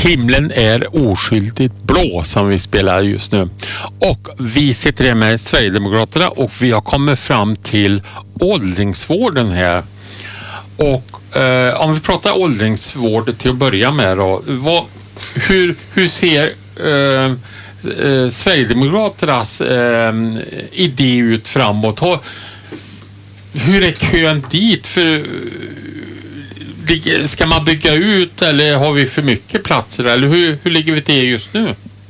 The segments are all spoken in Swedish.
Himlen är oskyldigt blå som vi spelar just nu. Och vi sitter här med Sverigedemokraterna och vi har kommit fram till åldringsvården här. Och om vi pratar åldringsvård till att börja med då. Hur ser Sverigedemokraternas idé ut framåt? Hur är kön dit? Ska man bygga ut eller har vi för mycket platser? Eller hur ligger vi till just nu?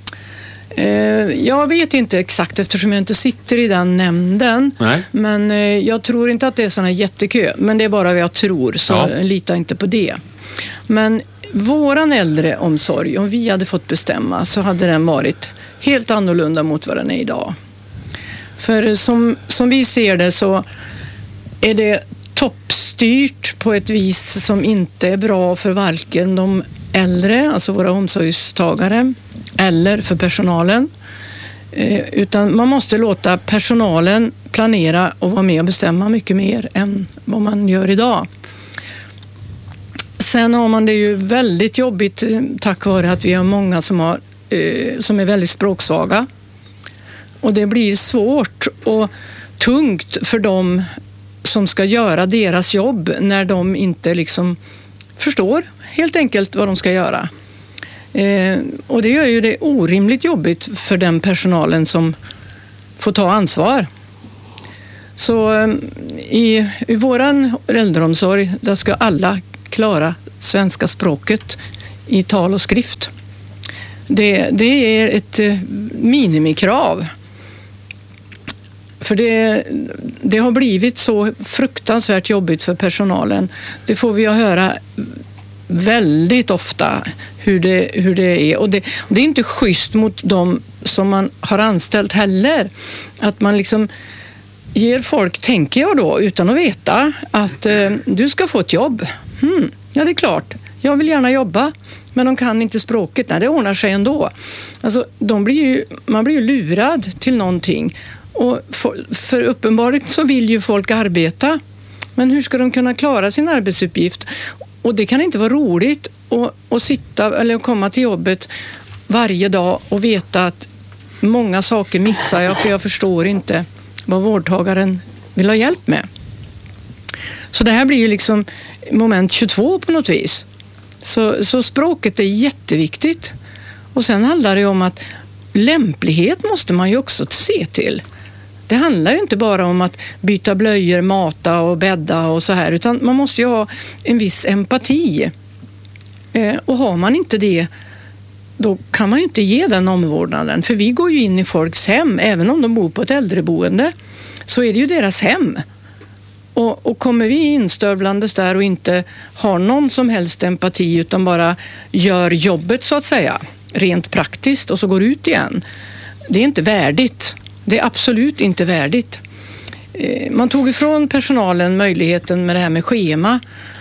Jag vet inte exakt eftersom jag inte sitter i den nämnden. Nej. Men jag tror inte att det är sån här jättekö. Men det är bara vad jag tror, så lita inte på det. Men våran äldreomsorg, om vi hade fått bestämma så hade den varit helt annorlunda mot vad den är idag. För som vi ser det så är det toppstyrt på ett vis som inte är bra för varken de äldre, alltså våra omsorgstagare, eller för personalen. Utan man måste låta personalen planera och vara med och bestämma mycket mer än vad man gör idag. Sen har man det ju väldigt jobbigt tack vare att vi har många som är väldigt språksvaga. Och det blir svårt och tungt för dem som ska göra deras jobb när de inte liksom förstår helt enkelt vad de ska göra. Och det gör ju det orimligt jobbigt för den personalen som får ta ansvar. Så i våran äldreomsorg där ska alla klara svenska språket i tal och skrift. Det är ett minimikrav. För det har blivit så fruktansvärt jobbigt för personalen. Det får vi höra väldigt ofta hur det är. Och det är inte schysst mot dem som man har anställt heller. Att man liksom ger folk, tänker jag då, utan att veta att du ska få ett jobb. Ja, det är klart. Jag vill gärna jobba. Men de kan inte språket. Nej, det ordnar sig ändå. Alltså, man blir ju lurad till någonting. Och för uppenbarligen så vill ju folk arbeta. Men hur ska de kunna klara sin arbetsuppgift? Och det kan inte vara roligt att sitta eller komma till jobbet varje dag och veta att många saker missar jag för jag förstår inte vad vårdtagaren vill ha hjälp med. Så det här blir ju liksom moment 22 på något vis. Så språket är jätteviktigt. Och sen handlar det om att lämplighet måste man ju också se till. Det handlar ju inte bara om att byta blöjor, mata och bädda och så här, utan man måste ju ha en viss empati. Och har man inte det, då kan man ju inte ge den omvårdnaden. För vi går ju in i folks hem, även om de bor på ett äldreboende, så är det ju deras hem. Och kommer vi instövlandes där och inte har någon som helst empati utan bara gör jobbet så att säga, rent praktiskt och så går ut igen. Det är inte värdigt. Det är absolut inte värdigt. Man tog ifrån personalen möjligheten med det här med schema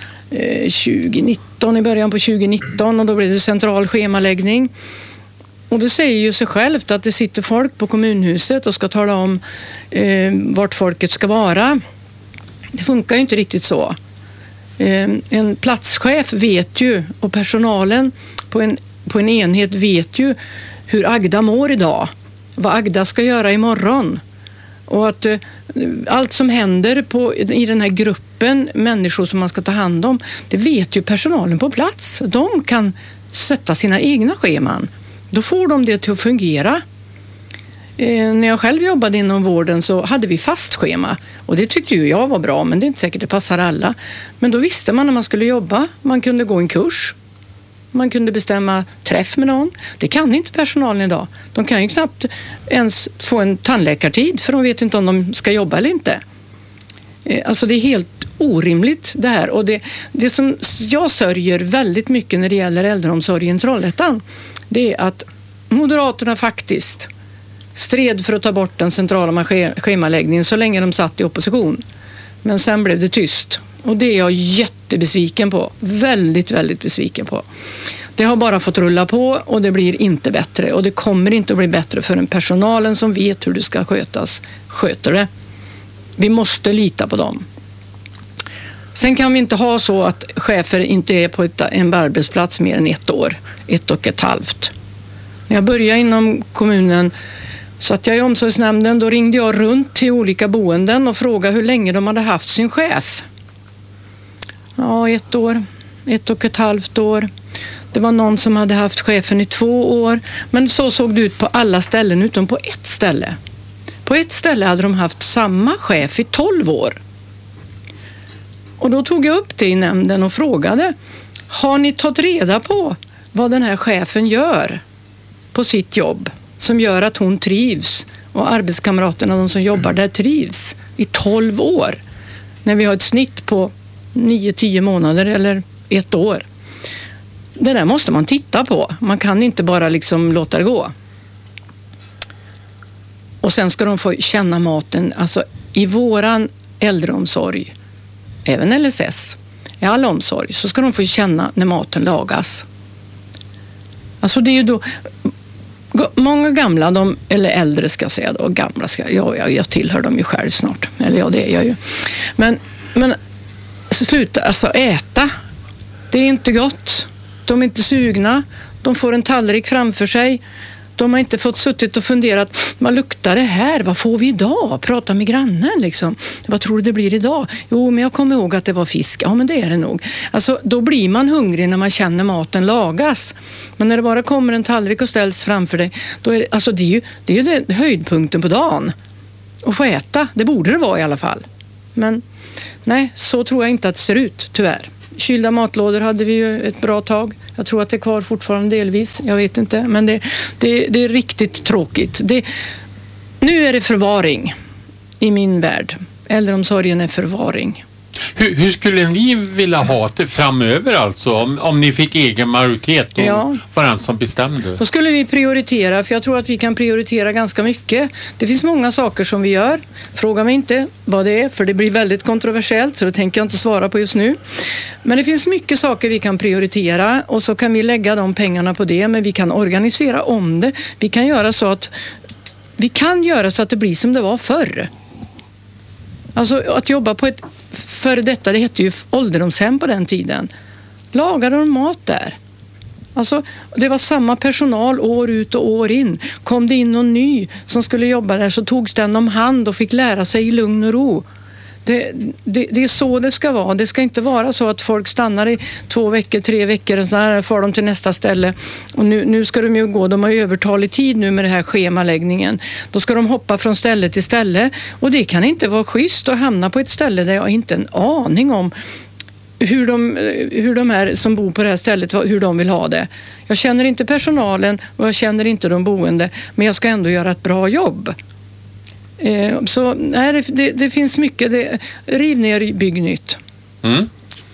2019, i början på 2019, och då blev det central schemaläggning. Och det säger ju sig självt att det sitter folk på kommunhuset och ska tala om vart folket ska vara. Det funkar ju inte riktigt så. En platschef vet ju, och personalen på en enhet vet ju hur Agda mår idag. Vad Agda ska göra imorgon. Och att allt som händer i den här gruppen människor som man ska ta hand om, det vet ju personalen på plats. De kan sätta sina egna scheman. Då får de det till att fungera. När jag själv jobbade inom vården så hade vi fast schema. Och det tyckte ju jag var bra, men det är inte säkert det passar alla. Men då visste man när man skulle jobba. Man kunde gå en kurs. Man kunde bestämma träff med någon. Det kan inte personalen idag. De kan ju knappt ens få en tandläkartid för de vet inte om de ska jobba eller inte. Alltså det är helt orimligt det här. Och det som jag sörjer väldigt mycket när det gäller äldreomsorgen i Trollhättan, det är att Moderaterna faktiskt stred för att ta bort den centrala schemaläggningen så länge de satt i opposition. Men sen blev det tyst. Och det är jag jättebesviken på. Väldigt, väldigt besviken på. Det har bara fått rulla på och det blir inte bättre. Och det kommer inte att bli bättre förrän personalen som vet hur det ska skötas sköter det. Vi måste lita på dem. Sen kan vi inte ha så att chefer inte är på en arbetsplats mer än 1 år, 1,5 år. När jag började inom kommunen satt jag i omsorgsnämnden, då ringde jag runt till olika boenden och frågade hur länge de hade haft sin chef. Ja, 1 år, 1,5 år. Det var någon som hade haft chefen i 2 år. Men så såg det ut på alla ställen utom på ett ställe. På ett ställe hade de haft samma chef i 12 år. Och då tog jag upp det i nämnden och frågade: har ni tagit reda på vad den här chefen gör på sitt jobb som gör att hon trivs och arbetskamraterna, de som jobbar där, trivs i 12 år? När vi har ett snitt på 9-10 månader eller 1 år. Det där måste man titta på. Man kan inte bara liksom låta det gå. Och sen ska de få känna maten. Alltså i våran äldreomsorg, även LSS, i all omsorg, så ska de få känna när maten lagas. Alltså det är ju då många gamla, eller äldre ska jag säga då, gamla jag tillhör dem ju själv snart. Eller ja, det är jag ju. Men sluta alltså äta. Det är inte gott. De är inte sugna. De får en tallrik framför sig. De har inte fått suttit och funderat, vad luktar det här? Vad får vi idag? Prata med grannen liksom. Vad tror du det blir idag? Jo, men jag kommer ihåg att det var fisk. Ja, men det är det nog. Alltså, då blir man hungrig när man känner maten lagas. Men när det bara kommer en tallrik och ställs framför dig, då är det, alltså det är ju det höjdpunkten på dagen. Att få äta, det borde det vara i alla fall. Men nej, så tror jag inte att det ser ut, tyvärr. Kylda matlådor hade vi ju ett bra tag. Jag tror att det är kvar fortfarande delvis. Jag vet inte. Men det är riktigt tråkigt. Nu är det förvaring i min värld. Äldreomsorgen är förvaring. Hur skulle ni vilja ha det framöver alltså? Om ni fick egen majoritet och var den som bestämde? Då skulle vi prioritera, för jag tror att vi kan prioritera ganska mycket. Det finns många saker som vi gör. Fråga mig inte vad det är, för det blir väldigt kontroversiellt, så det tänker jag inte svara på just nu. Men det finns mycket saker vi kan prioritera och så kan vi lägga de pengarna på det, men vi kan organisera om det. Vi kan göra så att det blir som det var förr. Alltså att jobba på ett före detta, det hette ju ålderdomshem på den tiden. Lagade de mat där? Alltså, det var samma personal år ut och år in. Kom det in någon ny som skulle jobba där, så togs den om hand och fick lära sig i lugn och ro. Det är så det ska vara. Det ska inte vara så att folk stannar i 2 veckor, 3 veckor och så får de till nästa ställe. Och nu ska de ju gå. De har ju övertalig tid nu med det här schemaläggningen. Då ska de hoppa från ställe till ställe. Och det kan inte vara schysst att hamna på ett ställe där jag inte har en aning om hur de här som bor på det här stället, hur de vill ha det. Jag känner inte personalen och jag känner inte de boende. Men jag ska ändå göra ett bra jobb. Så nej, det finns mycket. Riv ner, bygg nytt. Mm.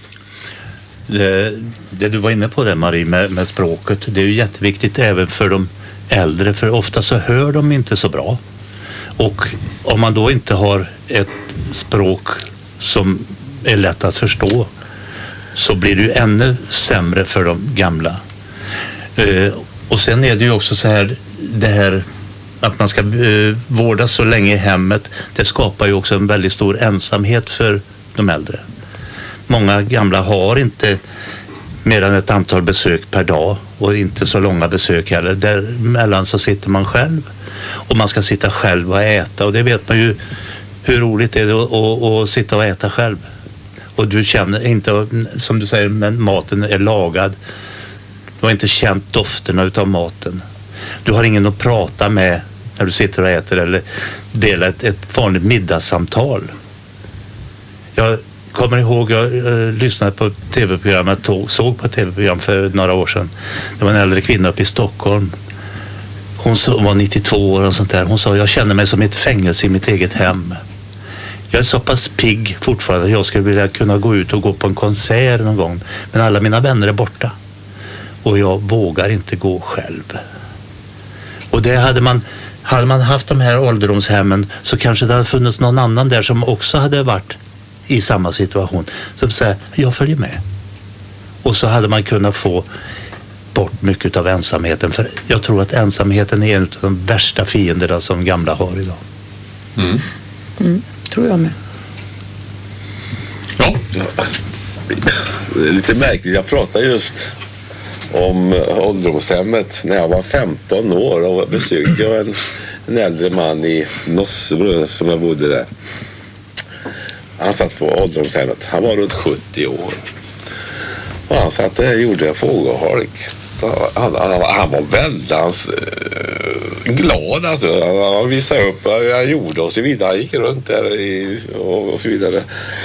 Det du var inne på där, Marie, med språket, det är ju jätteviktigt även för de äldre, för ofta så hör de inte så bra. Och om man då inte har ett språk som är lätt att förstå, så blir det ju ännu sämre för de gamla. Och sen är det ju också så här, det här att man ska vårdas så länge i hemmet, det skapar ju också en väldigt stor ensamhet för de äldre. Många gamla har inte mer än ett antal besök per dag och inte så långa besök heller. Däremellan så sitter man själv och man ska sitta själv och äta, och det vet man ju hur roligt det är att sitta och äta själv. Och du känner inte, som du säger, men maten är lagad. Du har inte känt dofterna utav maten. Du har ingen att prata med när du sitter och äter eller delar ett vanligt middagssamtal. Jag kommer ihåg, jag lyssnade på tv-programmet, såg på ett tv-program för några år sedan. Det var en äldre kvinna uppe i Stockholm. Hon var 92 år och sånt där. Hon sa, jag känner mig som ett fängelse i mitt eget hem. Jag är så pass pigg fortfarande att jag skulle vilja kunna gå ut och gå på en konsert någon gång. Men alla mina vänner är borta. Och jag vågar inte gå själv. Och det hade man haft de här ålderdomshemmen, så kanske det hade funnits någon annan där som också hade varit i samma situation. Som säger, jag följer med. Och så hade man kunnat få bort mycket av ensamheten. För jag tror att ensamheten är en av de värsta fienderna som gamla har idag. Tror jag med. Ja. Det är lite märkligt. Jag pratade just om ålderdomshemmet när jag var 15 år och besökte jag en äldre man i Nossebro som jag bodde där. Han satt på ålderdomshemmet. Han var runt 70 år. Och han satt där och gjorde en fågelholk. Han var väldigt glad alltså. Han visade upp vad jag gjorde och så vidare. Han gick runt där och så vidare.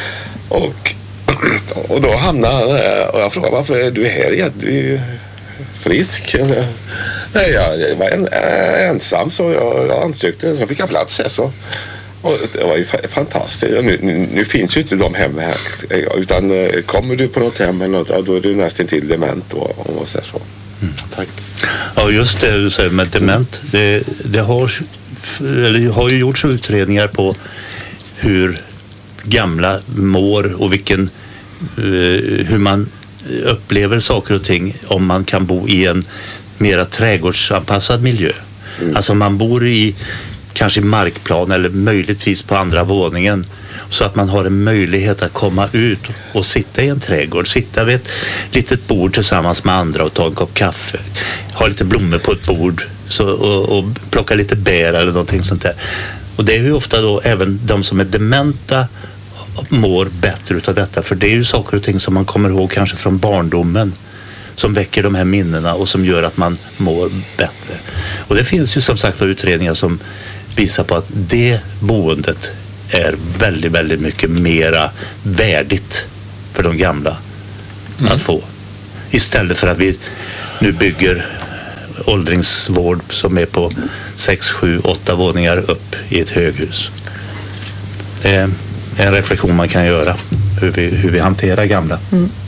Och då hamnade han där och jag frågade varför är du här igen? Du är ju frisk. Nej, jag var ensam så jag ansökte så fick jag plats här så. Och det var ju fantastiskt. Nu finns ju inte de hem här utan kommer du på något hem eller något, då är du nästan till dement och så. Tack. Ja, just det du säger med dement. Det har ju gjorts utredningar på hur gamla mår och hur man upplever saker och ting om man kan bo i en mera trädgårdsanpassad miljö. Alltså man bor kanske i markplan eller möjligtvis på andra våningen så att man har en möjlighet att komma ut och sitta i en trädgård, sitta vid ett litet bord tillsammans med andra och ta en kopp kaffe, ha lite blommor på ett bord och plocka lite bär eller någonting sånt där. Och det är ju ofta då även de som är dementa mår bättre utav detta, för det är ju saker och ting som man kommer ihåg kanske från barndomen som väcker de här minnena och som gör att man mår bättre. Och det finns ju som sagt utredningar som visar på att det boendet är väldigt, väldigt mycket mera värdigt för de gamla att få. Istället för att vi nu bygger åldringsvård som är på 6, 7, 8 våningar upp i ett höghus. Det är en reflektion man kan göra hur vi hanterar gamla.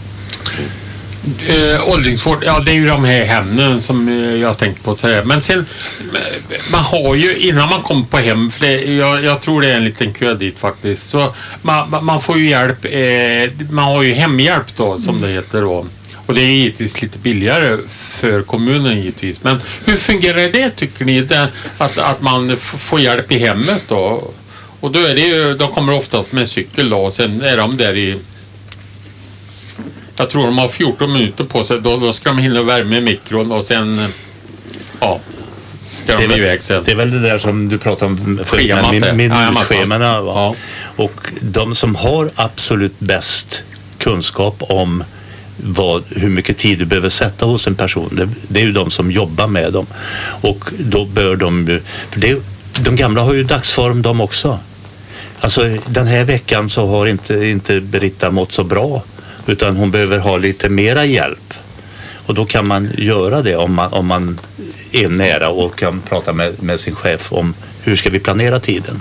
Åldringsvård, ja det är ju de här hemmen som jag har tänkt på att säga. Men sen, man har ju innan man kommer på hem, för jag tror det är en liten kö dit faktiskt, så man får ju hjälp, man har ju hemhjälp då som det heter då. Och det är givetvis lite billigare för kommunen givetvis. Men hur fungerar det tycker ni, att man får hjälp i hemmet då? Och då är det ju, de kommer oftast med cykel då, och sen är de där i, jag tror de har 14 minuter på sig, då ska de hinna värma i mikron och sen ska de iväg sen. Det är väl det där som du pratar om minutschemana. Ja. Och de som har absolut bäst kunskap om hur mycket tid du behöver sätta hos en person, det är ju de som jobbar med dem. Och då bör för de gamla har ju dagsform de också. Alltså den här veckan så har inte Britta mått så bra, utan hon behöver ha lite mera hjälp. Och då kan man göra det om man är nära och kan prata med sin chef om hur ska vi planera tiden.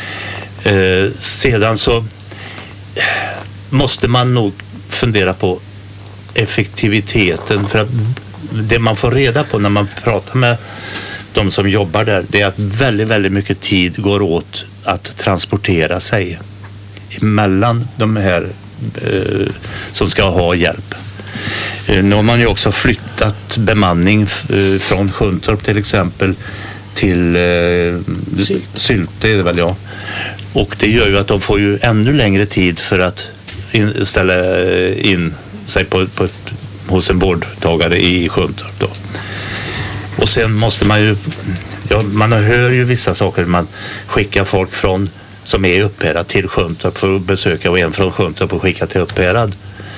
Sedan så måste man nog fundera på effektiviteten, för att det man får reda på när man pratar med de som jobbar där, det är att väldigt, väldigt mycket tid går åt att transportera sig mellan de här som ska ha hjälp. Nu har man ju också flyttat bemanning från Sjuntorp till exempel till Sylte är det väl, ja. Och det gör ju att de får ju ännu längre tid för att ställa in sig hos en vårdtagare i Sjuntorp då. Och sen måste man ju, man hör ju vissa saker, man skickar folk som är i Upphärad till Sjuntorp för att besöka, och en från Sjuntorp och skicka till Upphärad.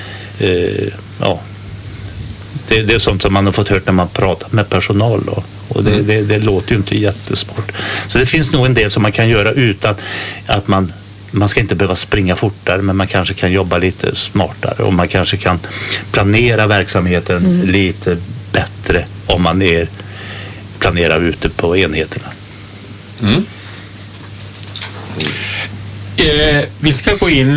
Det är sånt som man har fått hört när man pratar med personal då. Och det låter ju inte jättesmart. Så det finns nog en del som man kan göra utan att man ska inte behöva springa fortare, men man kanske kan jobba lite smartare och man kanske kan planera verksamheten lite bättre om man planerar ute på enheterna. Vi ska gå in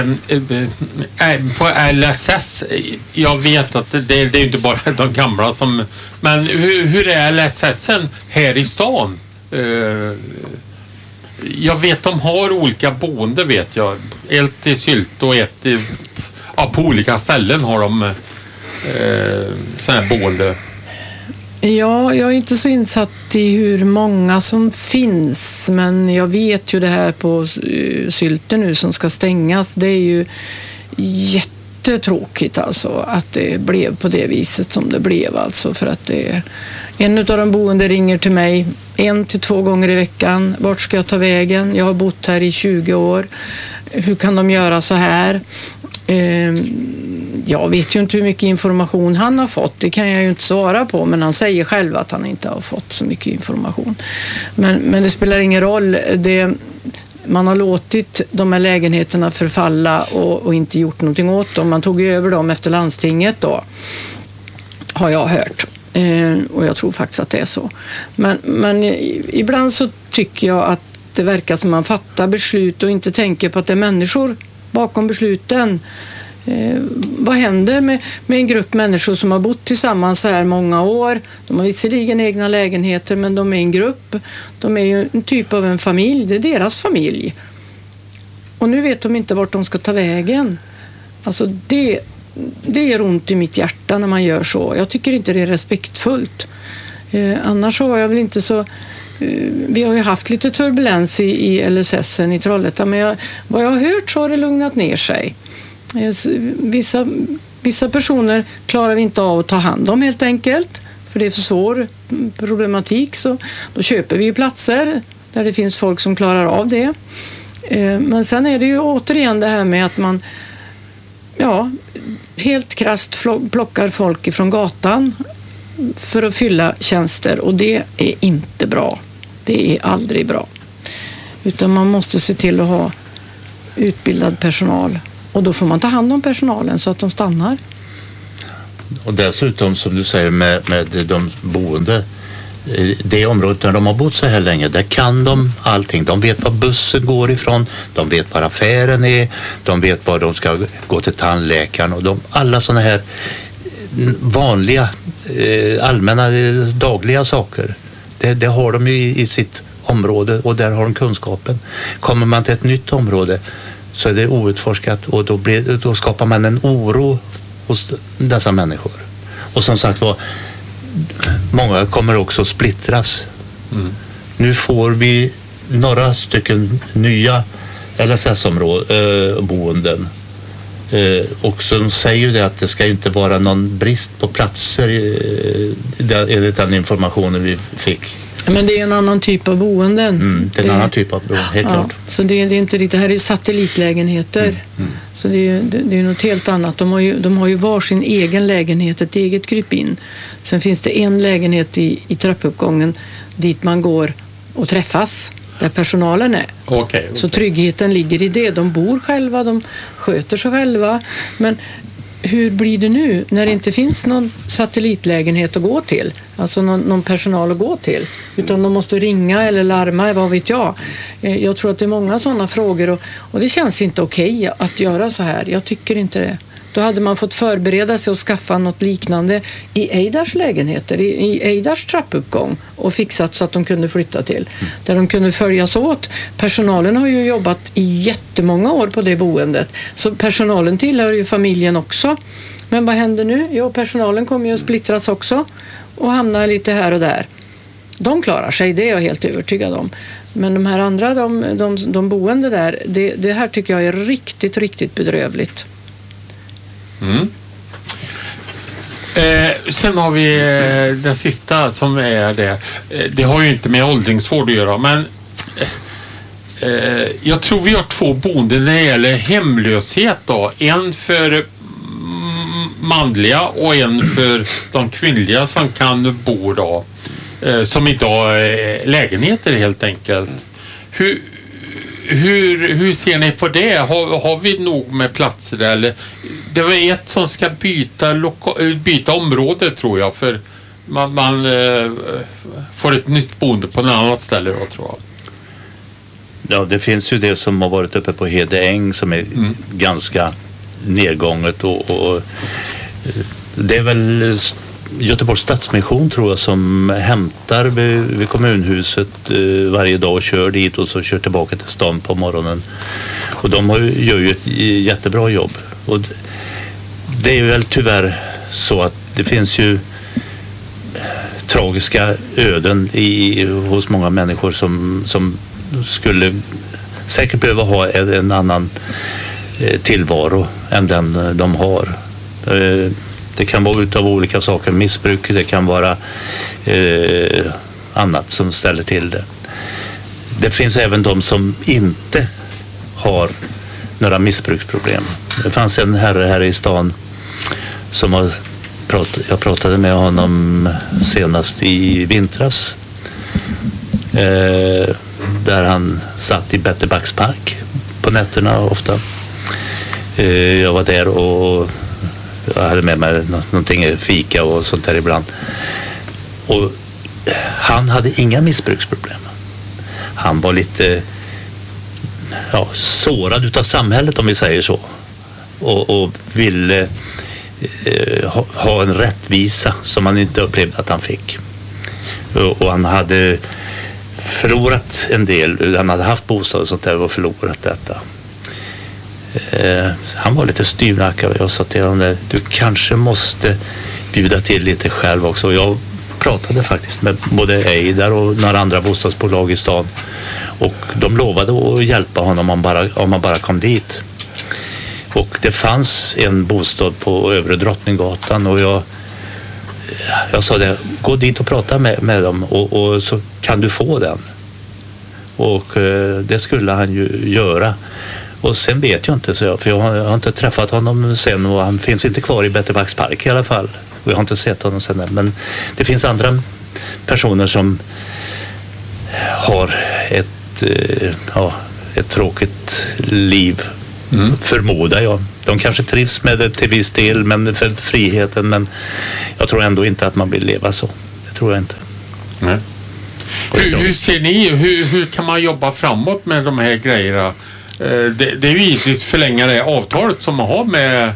på LSS. Jag vet att det är inte bara de gamla som... Men hur är LSSen här i stan? Jag vet de har olika boende, vet jag. Ett i Sylt och ett på olika ställen har de sådana här boende. Ja, jag är inte så insatt i hur många som finns, men jag vet ju det här på Sylte nu som ska stängas. Det är ju jättetråkigt alltså att det blev på det viset som det blev alltså, för att en av de boende ringer till mig 1 till 2 gånger i veckan. Vart ska jag ta vägen? Jag har bott här i 20 år. Hur kan de göra så här? Jag vet ju inte hur mycket information han har fått. Det kan jag ju inte svara på, men han säger själv att han inte har fått så mycket information. Men det spelar ingen roll. Man har låtit de här lägenheterna förfalla och inte gjort någonting åt dem. Man tog över dem efter landstinget då, har jag hört. Och jag tror faktiskt att det är så. Men ibland så tycker jag att det verkar som man fattar beslut och inte tänker på att det är människor bakom besluten. Vad händer med en grupp människor som har bott tillsammans så här många år? De har visserligen egna lägenheter, men de är en grupp. De är ju en typ av en familj. Det är deras familj. Och nu vet de inte vart de ska ta vägen. Alltså det gör ont i mitt hjärta när man gör så. Jag tycker inte det är respektfullt. Annars har jag väl inte så... Vi har ju haft lite turbulens i LSS-en i Trollhättan, men vad jag har hört så har det lugnat ner sig. Vissa personer klarar vi inte av att ta hand om helt enkelt, för det är för svår problematik, så då köper vi platser där det finns folk som klarar av det. Men sen är det ju återigen det här med att man helt krasst plockar folk ifrån gatan för att fylla tjänster, och det är inte bra. Det är aldrig bra. Utan man måste se till att ha utbildad personal, och då får man ta hand om personalen så att de stannar. Och dessutom, som du säger, med de boende, det området där de har bott så här länge, där kan de allting. De vet var bussen går ifrån, de vet var affären är, de vet var de ska gå till tandläkaren, och alla sådana här vanliga, allmänna, dagliga saker. Det har de ju i sitt område, och där har de kunskapen. Kommer man till ett nytt område så är det outforskat, och då skapar man en oro hos dessa människor. Och som sagt var, många kommer också splittras. Nu får vi några stycken nya LSS-boenden. Och så säger ju det att det ska inte vara någon brist på platser enligt den informationen vi fick. Men det är en annan typ av boenden. Det är en annan typ av boenden, helt klart. Så det är inte riktigt, det här är satellitlägenheter. Så det är något helt annat. De har ju varsin egen lägenhet, ett eget krypin. Sen finns det en lägenhet i trappuppgången dit man går och träffas, där personalen är. Okay. Så tryggheten ligger i det. De bor själva, de sköter sig själva. Men hur blir det nu när det inte finns någon satellitlägenhet att gå till? Alltså någon personal att gå till. Utan de måste ringa eller larma, vad vet jag. Jag tror att det är många sådana frågor, och det känns inte okej att göra så här. Jag tycker inte det. Då hade man fått förbereda sig och skaffa något liknande i Eidars lägenheter, i Eidars trappuppgång, och fixat så att de kunde flytta till. Där de kunde följas åt. Personalen har ju jobbat i jättemånga år på det boendet. Så personalen tillhör ju familjen också. Men vad händer nu? Jo, personalen kommer ju att splittras också och hamna lite här och där. De klarar sig, det är jag helt övertygad om. Men de här andra, de boende där, det här tycker jag är riktigt, riktigt bedrövligt. Sen har vi det sista som är det. Det har ju inte med åldringsvård att göra, men jag tror vi har 2 boenden när det gäller hemlöshet då. En för manliga och en för de kvinnliga som kan bo då, som inte har lägenheter helt enkelt. Hur ser ni på det? Har vi nog med platser, eller? Det var ett som ska byta område, tror jag, för man får ett nytt boende på ett annat ställe då, tror jag. Ja, det finns ju det som har varit uppe på Hedeäng som är ganska nedgånget, och det är väl Göteborgs Stadsmission, tror jag, som hämtar vid kommunhuset varje dag och kör dit och så kör tillbaka till stan på morgonen. Och de gör ju ett jättebra jobb. Och det är väl tyvärr så att det finns ju tragiska öden hos många människor som skulle säkert behöva ha en annan tillvaro än den de har. Det kan vara utav olika saker, missbruk, det kan vara annat som ställer till det. Det finns även de som inte har några missbruksproblem. Det fanns en herre här i stan som jag pratade med honom senast i vintras. Där han satt i Betterbacks park på nätterna ofta. Jag var där och jag hade med mig någonting, fika och sånt där ibland. Och han hade inga missbruksproblem. Han var lite sårad utav samhället, om vi säger så. Och ville ha en rättvisa som han inte upplevde att han fick. Och han hade förlorat en del. Han hade haft bostad och sånt där och förlorat detta. Han var lite styvnackad och jag sa till honom, du kanske måste bjuda till lite själv också. Och jag pratade faktiskt med både Eidar och några andra bostadsbolag i stan. Och de lovade att hjälpa honom om man bara kom dit. Och det fanns en bostad på Övre Drottninggatan och jag sa det, gå dit och prata med dem och så kan du få den. Och det skulle han ju göra. Och sen vet jag inte, för jag har inte träffat honom sen och han finns inte kvar i Betterbacks park i alla fall. Och jag har inte sett honom sen. Men det finns andra personer som har ett tråkigt liv, förmodar jag. De kanske trivs med det till viss del, men för friheten, men jag tror ändå inte att man vill leva så. Det tror jag inte. Nej. Hur ser ni, hur kan man jobba framåt med de här grejerna? Det är ju givetvis förlänga det avtalet som man har med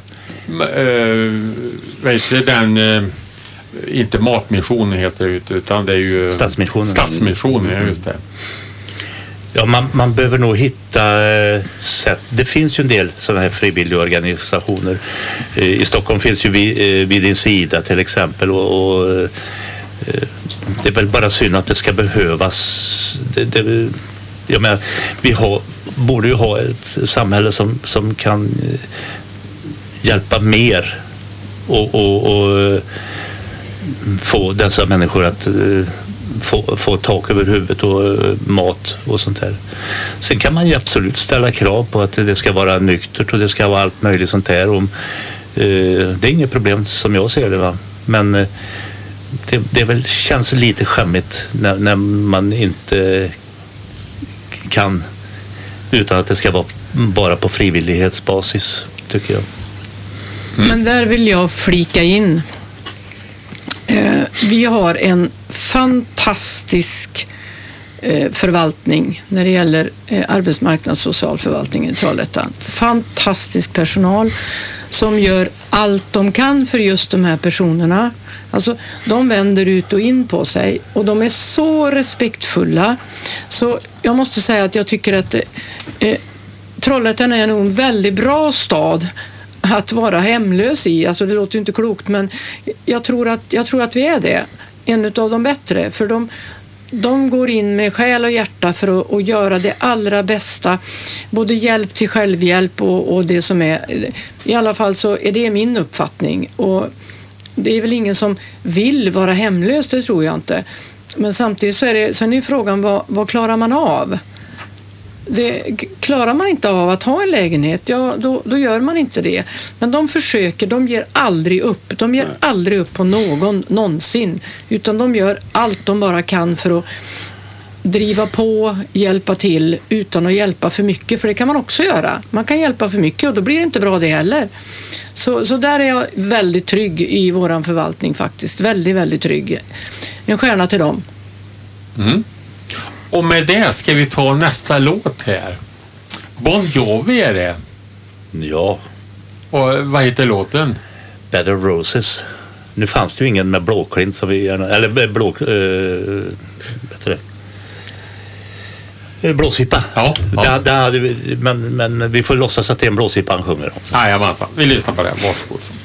inte matmissionen heter det, utan det är ju Stadsmissionen, just det. Ja, man behöver nog hitta sätt. Det finns ju en del sådana här frivilliga organisationer. I Stockholm finns ju vid din sida till exempel och det är väl bara synd att det ska behövas. Jag menar, borde ju ha ett samhälle som kan hjälpa mer och få dessa människor att få tak över huvudet och mat och sånt där. Sen kan man ju absolut ställa krav på att det ska vara nyktert och det ska vara allt möjligt sånt där. Det är inget problem som jag ser det, va? Men det väl känns lite skämmigt när man inte kan, utan att det ska vara bara på frivillighetsbasis, tycker jag. Men där vill jag flika in. Vi har en fantastisk förvaltning när det gäller arbetsmarknads- och socialförvaltningen i Trollhättan. Fantastisk personal som gör allt de kan för just de här personerna. Alltså, de vänder ut och in på sig och de är så respektfulla. Så jag måste säga att jag tycker att Trollhättan är nog en väldigt bra stad att vara hemlös i. Alltså det låter ju inte klokt, men jag tror att vi är det. En av de bättre, för de går in med själ och hjärta för att göra det allra bästa. Både hjälp till självhjälp och det som är. I alla fall så är det min uppfattning. Och det är väl ingen som vill vara hemlös, det tror jag inte. Men samtidigt så sen är frågan, vad klarar man av? Klarar man inte av att ha en lägenhet, ja, då gör man inte det. Men de försöker, de ger aldrig upp. De ger aldrig upp på någon någonsin. Utan de gör allt de bara kan för att driva på, hjälpa till utan att hjälpa för mycket. För det kan man också göra. Man kan hjälpa för mycket och då blir det inte bra det heller. Så där är jag väldigt trygg i våran förvaltning faktiskt. Väldigt, väldigt trygg. En stjärna till dem. Mm. Och med det ska vi ta nästa låt här. Bon Jovi är det. Ja. Och vad heter låten? Bed of Roses. Nu fanns det ju ingen med blåklint som vi gärna... Eller blåsippa. Ja. Det hade vi, men vi får låtsas att det är en blåsippa han sjunger om. Jajamensan, vi lyssnar på det. Varsågod.